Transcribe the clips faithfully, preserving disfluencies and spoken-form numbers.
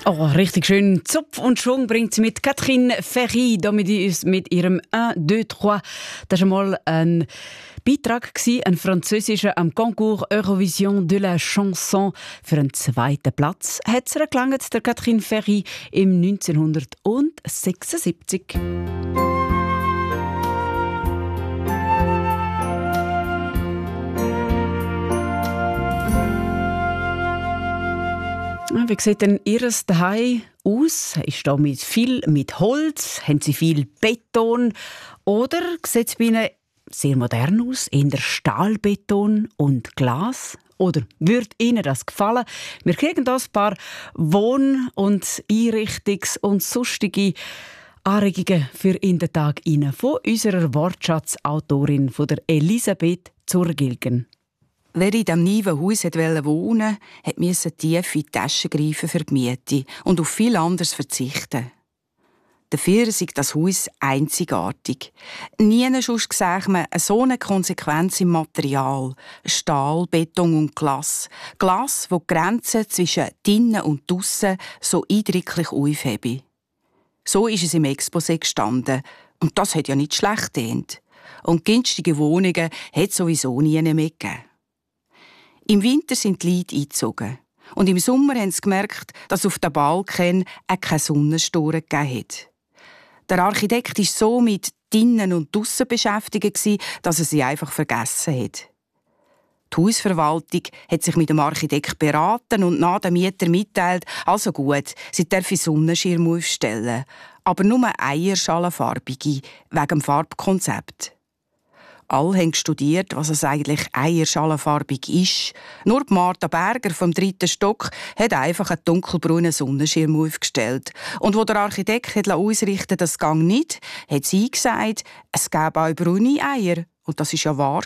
Oh, richtig schön. Zupf und Schwung bringt sie mit Catherine Ferry, da mit, mit ihrem eins, zwei, drei. Das war mal ein Beitrag, ein französischer am Concours Eurovision de la Chanson. Für einen zweiten Platz hat es erklangt, der Catherine Ferry im neunzehnhundertsechsundsiebzig. Wie sieht denn Ihr Zuhause aus? Ist da mit viel mit Holz? Haben Sie viel Beton? Oder sieht es bei Ihnen sehr modern aus, eher Stahlbeton und Glas? Oder würde Ihnen das gefallen? Wir kriegen da ein paar Wohn- und Einrichtungs- und sonstige Anregungen für in den Tag rein von unserer Wortschatzautorin, von der Elisabeth Zurgilgen. Wer in diesem neuen Haus wohnen wollte, musste tief in die Tasche greifen für die Miete und auf viel anderes verzichten. Dafür ist das Haus einzigartig. Nie sonst sieht man so eine Konsequenz im Material. Stahl, Beton und Glas. Glas, das die Grenzen zwischen drinnen und draussen so eindrücklich aufheben. So ist es im Exposé gestanden. Und das hat ja nicht schlecht gedacht. Und günstige Wohnungen hat es sowieso nie mehr gegeben. Im Winter sind die Leute eingezogen. Und im Sommer haben sie gemerkt, dass auf den Balken auch keine Sonnenstoren gegeben hat. Der Architekt war so mit drinnen und draussen beschäftigt, dass er sie einfach vergessen hat. Die Hausverwaltung hat sich mit dem Architekt beraten und nach dem Mieter mitteilt, also gut, sie dürfen Sonnenschirme aufstellen, aber nur eierschalenfarbige, wegen dem Farbkonzept. Alle haben studiert, was es eigentlich eierschalenfarbig ist. Nur die Martha Berger vom dritten Stock hat einfach einen dunkelbraunen Sonnenschirm aufgestellt. Und wo der Architekt hat ausrichten, das gang nicht, hat sie gesagt, es gäbe auch braune Eier. Und das war ja wahr.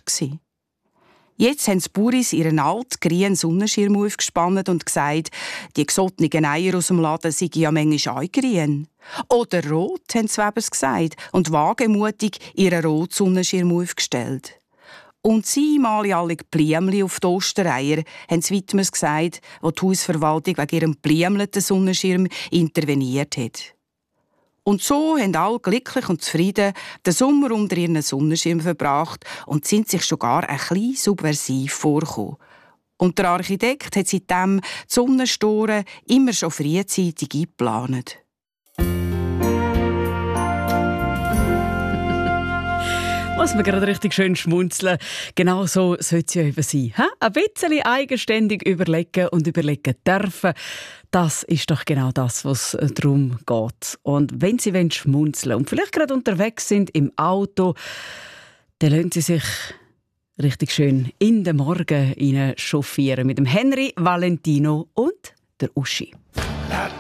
Jetzt haben die Bauern ihren alten, grünen Sonnenschirm aufgespannt und gesagt, die gesottenen Eier aus dem Laden seien ja manchmal auch grün. Oder rot, haben die Webers gesagt, und wagemutig ihren roten Sonnenschirm aufgestellt. Und sie malen alle Blümchen auf die Ostereier, haben die Widmers gesagt, wo die Hausverwaltung wegen ihrem blümleten Sonnenschirm interveniert hat. Und so haben alle glücklich und zufrieden den Sommer unter ihren Sonnenschirm verbracht und sind sich sogar ein bisschen subversiv vorgekommen. Und der Architekt hat seitdem die Sonnenstoren immer schon frühzeitig eingeplant. Muss man gerade richtig schön schmunzeln. Genau so sollte es ja eben sein. He? Ein bisschen eigenständig überlegen und überlegen dürfen. Das ist doch genau das, was darum geht. Und wenn Sie schmunzeln und vielleicht gerade unterwegs sind im Auto, dann lassen Sie sich richtig schön in den Morgen chauffieren mit dem Henry, Valentino und der Uschi.